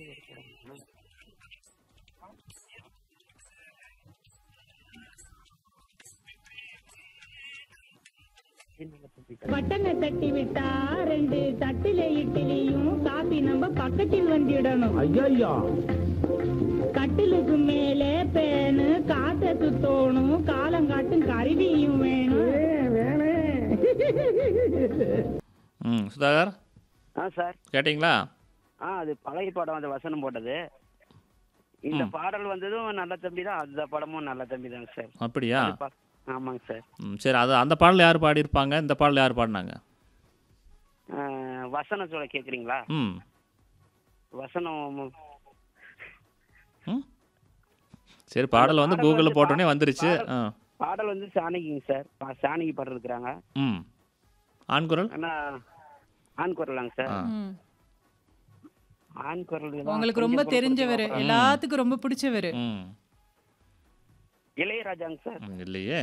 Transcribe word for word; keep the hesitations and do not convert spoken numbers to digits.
பட்டனை தட்டி விட்டா ரெண்டு தட்டில இட்லியும் காபி நம்ம பக்கத்தில் வந்துடணும். ஐயா கட்டிலுக்கு மேலே பேனு காத்த சுத்தோணும், காலங்காட்டும் கருவியும் வேணும். ம் சுதாகர் ஆ சார். கேட்டிங்களா? ஆ அது பழைய படம், அந்த வசனம் போட்டது. இந்த ம். பாடல் வந்ததும் நல்ல தம்பி தான், அந்த படமும் நல்ல தம்பி தாங்க சார். அப்படியா? அது பா- ஆமாங்க சார். ம் சரி, அது அந்த பாடல் யார் பாடியிருப்பாங்க, இந்த பாடல் யார் பாடினாங்க? ஆ, வசனம் சொல்ல கேட்குறீங்களா? ம் வசனம் ம் சரி, பாடல் வந்து பாடல் கூகுளில் வந்து போட்டோன்னே பா- வந்துருச்சு. பாடல் ஆ பாடல் வந்து சாணகிங்க சார். பா- சாணகி பாடல் இருக்கிறாங்க. ம் ஆண் குரல்? ஆனால் ஆண் குரலாங்க சார். ஆ ம். ஆண் குரல் தான் உங்களுக்கு கொஞ்சம் ரொம்ப குரல் தெரிஞ்சவர், கொடுத்து எல்லாத்துக்கும் ரொம்ப பிடிச்சவர். ம் இளையராஜாங்க சார். ம், இல்லையே.